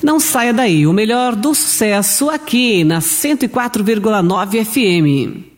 Não saia daí, o melhor do sucesso aqui na 104,9 FM.